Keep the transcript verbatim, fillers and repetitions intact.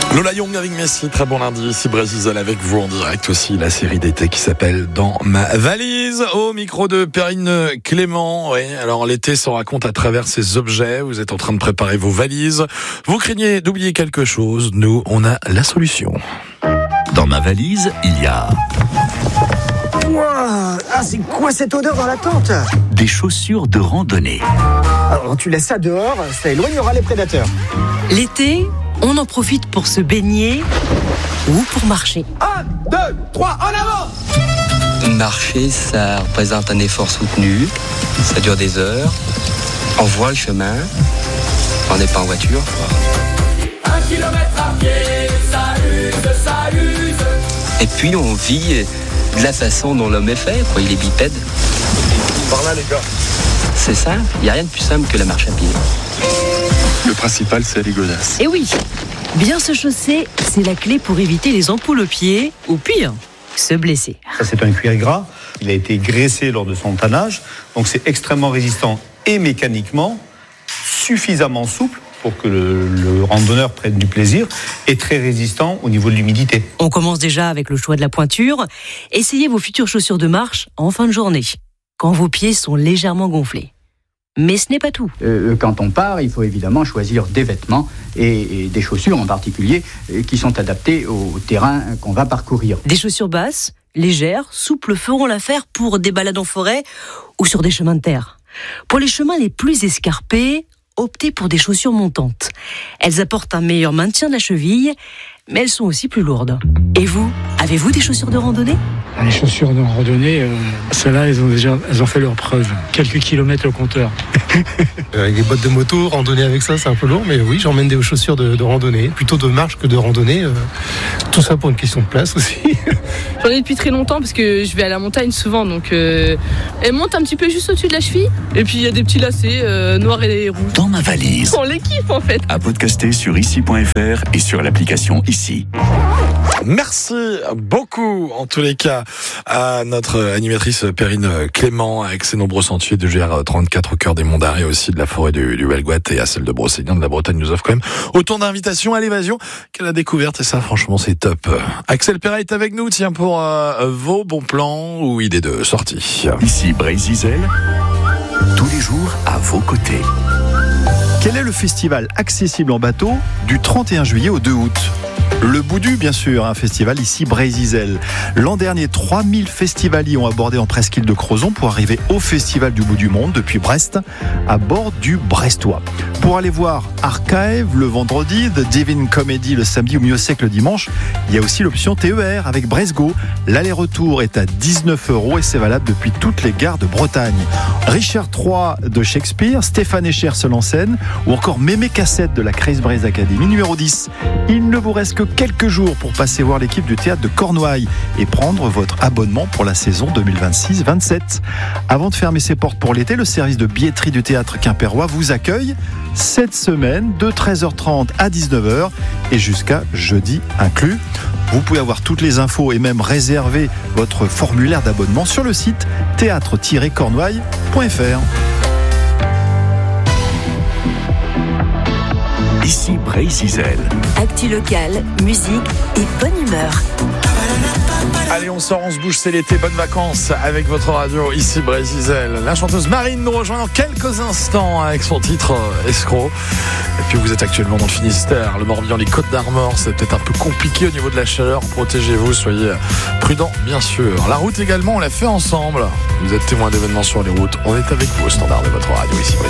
Lola Young avec Messi, très bon lundi, ici Brésil avec vous en direct aussi, la série d'été qui s'appelle Dans ma valise, au micro de Perrine Clément. Oui, alors l'été s'en raconte à travers ses objets, vous êtes en train de préparer vos valises, vous craignez d'oublier quelque chose, nous on a la solution. Dans ma valise, il y a... Ouah, ah, c'est quoi cette odeur dans la tente? Des chaussures de randonnée. Alors tu laisses ça dehors, ça éloignera les prédateurs. L'été, on en profite pour se baigner ou pour marcher. Un, deux, trois, en avant! Marcher, ça représente un effort soutenu, ça dure des heures, on voit le chemin, on n'est pas en voiture. Un kilomètre à pied, ça use, ça use. Et puis on vit de la façon dont l'homme est fait, quoi. Il est bipède. Par là les gars. C'est simple, il n'y a rien de plus simple que la marche à pied. Le principal, c'est les godasses. Et oui, bien se chausser, c'est la clé pour éviter les ampoules aux pieds, ou pire, se blesser. Ça, c'est un cuir gras. Il a été graissé lors de son tannage, donc c'est extrêmement résistant et mécaniquement suffisamment souple pour que le, le randonneur prenne du plaisir et très résistant au niveau de l'humidité. On commence déjà avec le choix de la pointure. Essayez vos futures chaussures de marche en fin de journée, quand vos pieds sont légèrement gonflés. Mais ce n'est pas tout. Euh, quand on part, il faut évidemment choisir des vêtements et, et des chaussures en particulier euh, qui sont adaptés au terrain qu'on va parcourir. Des chaussures basses, légères, souples feront l'affaire pour des balades en forêt ou sur des chemins de terre. Pour les chemins les plus escarpés, optez pour des chaussures montantes. Elles apportent un meilleur maintien de la cheville, mais elles sont aussi plus lourdes. Et vous, avez-vous des chaussures de randonnée ? Les chaussures de randonnée, euh, celles-là, elles ont déjà elles ont fait leur preuve. Quelques kilomètres au compteur. Avec des bottes de moto, randonner avec ça, c'est un peu lourd, mais oui, j'emmène des chaussures de, de randonnée, plutôt de marche que de randonnée. Euh, tout ça pour une question de place aussi. J'en ai depuis très longtemps parce que je vais à la montagne souvent, donc euh, elles montent un petit peu juste au-dessus de la cheville. Et puis il y a des petits lacets euh, noirs et rouges. Dans ma valise. On les kiffe en fait. À podcaster sur ici point f r et sur l'application Ici. Merci beaucoup, en tous les cas, à notre animatrice Perrine Clément, avec ses nombreux sentiers de G R trente-quatre au cœur des Monts d'Arrée, aussi de la forêt du, du Valgoat et à celle de Brocéliande de la Bretagne, nous offre quand même autant d'invitations à l'évasion qu'à la découverte, et ça, franchement, c'est top. Axel Perret est avec nous, tiens, pour euh, vos bons plans ou idées de sortie. Ici Brésil, tous les jours à vos côtés. Quel est le festival accessible en bateau du trente et un juillet au deux août ? Le Boudu, bien sûr, un festival ici Brésil. L'an dernier, trois mille festivaliers ont abordé en presqu'île de Crozon pour arriver au Festival du bout du monde depuis Brest, à bord du Brestois. Pour aller voir Archive le vendredi, The Divine Comedy le samedi ou mieux sec le dimanche, il y a aussi l'option T E R avec Bresgo. L'aller-retour est à dix-neuf euros et c'est valable depuis toutes les gares de Bretagne. Richard trois de Shakespeare, Stéphane Echer seul en scène ou encore Mémé Cassette de la Crazy Braze Academy numéro dix. Il ne vous reste que quelques jours pour passer voir l'équipe du théâtre de Cornouailles et prendre votre abonnement pour la saison deux mille vingt-six vingt-sept. Avant de fermer ses portes pour l'été, le service de billetterie du théâtre quimpérois vous accueille cette semaine de treize heures trente à dix-neuf heures et jusqu'à jeudi inclus. Vous pouvez avoir toutes les infos et même réserver votre formulaire d'abonnement sur le site théâtre tiret cornouailles point f r. Ici Brésil. Actu locale, musique et bonne humeur. Allez, on sort, on se bouge, c'est l'été, bonnes vacances avec votre radio, ici Brésil. La chanteuse Marine nous rejoint dans quelques instants avec son titre Escroc. Et puis vous êtes actuellement dans le Finistère, le Morbihan, les Côtes d'Armor, c'est peut-être un peu compliqué au niveau de la chaleur, protégez-vous, soyez prudents bien sûr. La route également, on l'a fait ensemble. Vous êtes témoin d'événements sur les routes, on est avec vous au standard de votre radio, ici Brésil.